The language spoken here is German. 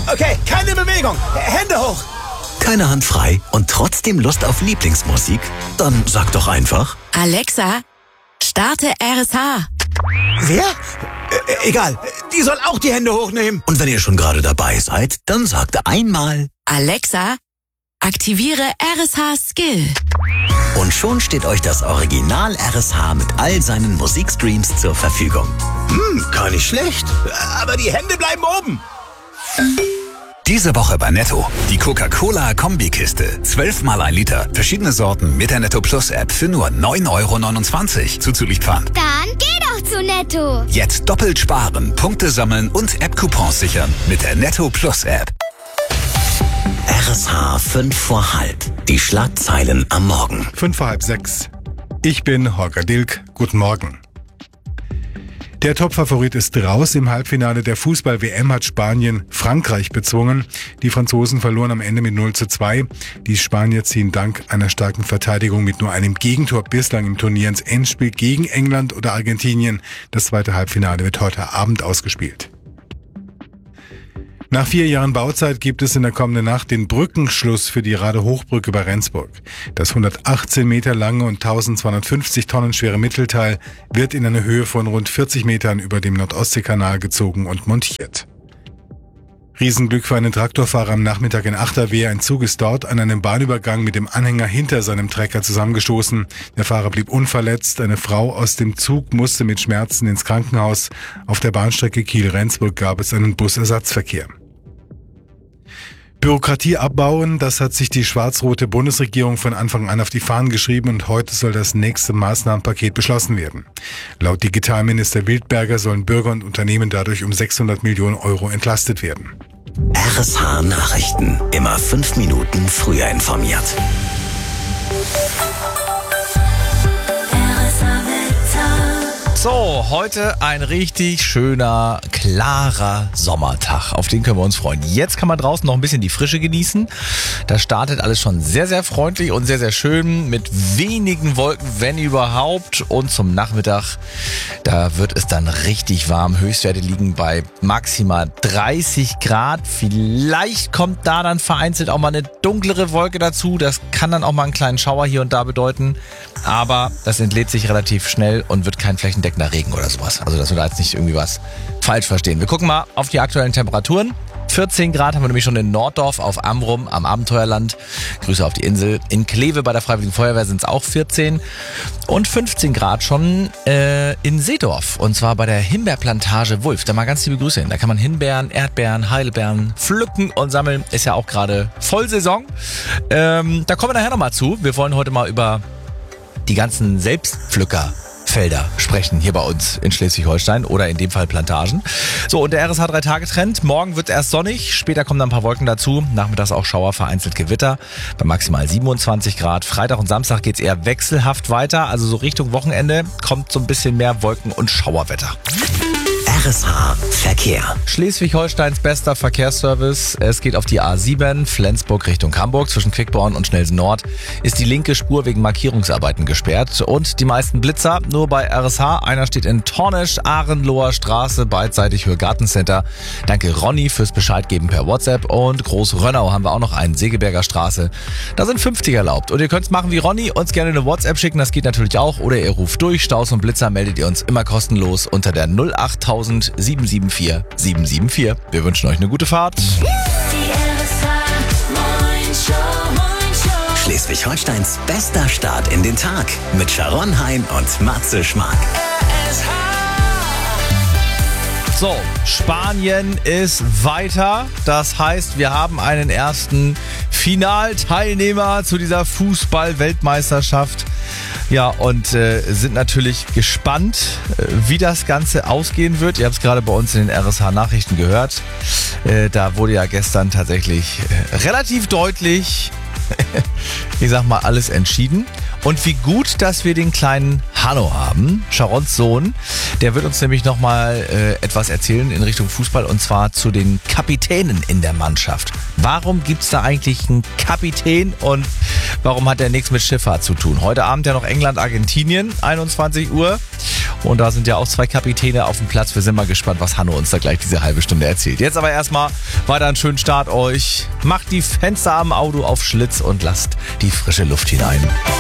Okay, keine Bewegung. Hände hoch. Keine Hand frei und trotzdem Lust auf Lieblingsmusik? Dann sag doch einfach: Alexa, starte RSH. Wer? Egal, die soll auch die Hände hochnehmen. Und wenn ihr schon gerade dabei seid, dann sagt einmal: Alexa, aktiviere RSH Skill. Und schon steht euch das Original RSH mit all seinen Musikstreams zur Verfügung. Gar nicht schlecht. Aber die Hände bleiben oben. Diese Woche bei Netto. Die Coca-Cola Kombikiste. 12 mal 1 Liter. Verschiedene Sorten mit der Netto Plus App für nur 9,29 € zuzüglich Pfand. Dann geh doch zu Netto. Jetzt doppelt sparen, Punkte sammeln und App-Coupons sichern mit der Netto Plus App. RSH 5 vor halb. Die Schlagzeilen am Morgen. 5 vor halb 6. Ich bin Holger Dilk. Guten Morgen. Der Topfavorit ist raus. Im Halbfinale der Fußball-WM hat Spanien Frankreich bezwungen. Die Franzosen verloren am Ende mit 0:2. Die Spanier ziehen dank einer starken Verteidigung mit nur einem Gegentor bislang im Turnier ins Endspiel gegen England oder Argentinien. Das zweite Halbfinale wird heute Abend ausgespielt. Nach 4 Jahren Bauzeit gibt es in der kommenden Nacht den Brückenschluss für die Radehochbrücke bei Rendsburg. Das 118 Meter lange und 1250 Tonnen schwere Mittelteil wird in eine Höhe von rund 40 Metern über dem Nordostseekanal gezogen und montiert. Riesenglück für einen Traktorfahrer am Nachmittag in Achterwehr. Ein Zug ist dort an einem Bahnübergang mit dem Anhänger hinter seinem Trecker zusammengestoßen. Der Fahrer blieb unverletzt. Eine Frau aus dem Zug musste mit Schmerzen ins Krankenhaus. Auf der Bahnstrecke Kiel-Rendsburg gab es einen Busersatzverkehr. Bürokratie abbauen, das hat sich die schwarz-rote Bundesregierung von Anfang an auf die Fahnen geschrieben und heute soll das nächste Maßnahmenpaket beschlossen werden. Laut Digitalminister Wildberger sollen Bürger und Unternehmen dadurch um 600 Millionen € entlastet werden. RSH Nachrichten. Immer 5 Minuten früher informiert. So, heute ein richtig schöner, klarer Sommertag. Auf den können wir uns freuen. Jetzt kann man draußen noch ein bisschen die Frische genießen. Da startet alles schon sehr, sehr freundlich und sehr, sehr schön mit wenigen Wolken, wenn überhaupt. Und zum Nachmittag, da wird es dann richtig warm. Höchstwerte liegen bei maximal 30 Grad. Vielleicht kommt da dann vereinzelt auch mal eine dunklere Wolke dazu. Das kann dann auch mal einen kleinen Schauer hier und da bedeuten. Aber das entlädt sich relativ schnell und wird kein flächendeckender Regen oder sowas. Also, dass wir da jetzt nicht irgendwie was falsch verstehen. Wir gucken mal auf die aktuellen Temperaturen. 14 Grad haben wir nämlich schon in Norddorf auf Amrum am Abenteuerland. Grüße auf die Insel. In Kleve bei der Freiwilligen Feuerwehr sind es auch 14. Und 15 Grad schon in Seedorf. Und zwar bei der Himbeerplantage Wulf. Da mal ganz liebe Grüße hin. Da kann man Himbeeren, Erdbeeren, Heidelbeeren pflücken und sammeln. Ist ja auch gerade Vollsaison. Da kommen wir nachher nochmal zu. Wir wollen heute mal über die ganzen Selbstpflückerfelder sprechen hier bei uns in Schleswig-Holstein oder in dem Fall Plantagen. So, und der RSH 3-Tage-Trend. Morgen wird erst sonnig, später kommen dann ein paar Wolken dazu. Nachmittags auch Schauer, vereinzelt Gewitter bei maximal 27 Grad. Freitag und Samstag geht's eher wechselhaft weiter. Also so Richtung Wochenende kommt so ein bisschen mehr Wolken- und Schauerwetter. RSH Verkehr. Schleswig-Holsteins bester Verkehrsservice. Es geht auf die A7, Flensburg Richtung Hamburg. Zwischen Quickborn und Schnelsen Nord ist die linke Spur wegen Markierungsarbeiten gesperrt. Und die meisten Blitzer nur bei RSH. Einer steht in Tornisch, Ahrenloher Straße, beidseitig für Gartencenter. Danke Ronny fürs Bescheid geben per WhatsApp. Und Groß-Rönnau haben wir auch noch einen, Segeberger Straße. Da sind 50 erlaubt. Und ihr könnt es machen wie Ronny, uns gerne eine WhatsApp schicken. Das geht natürlich auch. Oder ihr ruft durch. Staus und Blitzer meldet ihr uns immer kostenlos unter der 08000 774 774. Wir wünschen euch eine gute Fahrt. Schleswig-Holsteins bester Start in den Tag mit Sharon Hein und Matze Schmark. So, Spanien ist weiter. Das heißt, wir haben einen ersten Finalteilnehmer zu dieser Fußball-Weltmeisterschaft. Ja, und sind natürlich gespannt, wie das Ganze ausgehen wird. Ihr habt es gerade bei uns in den RSH-Nachrichten gehört. Da wurde ja gestern tatsächlich relativ deutlich, ich sag mal, alles entschieden. Und wie gut, dass wir den kleinen Hanno haben, Sharons Sohn. Der wird uns nämlich nochmal etwas erzählen in Richtung Fußball und zwar zu den Kapitänen in der Mannschaft. Warum gibt's da eigentlich einen Kapitän und warum hat der nichts mit Schifffahrt zu tun? Heute Abend ja noch England, Argentinien, 21 Uhr. Und da sind ja auch 2 Kapitäne auf dem Platz. Wir sind mal gespannt, was Hanno uns da gleich diese halbe Stunde erzählt. Jetzt aber erstmal weiter einen schönen Start euch. Macht die Fenster am Auto auf Schlitz und lasst die frische Luft hinein.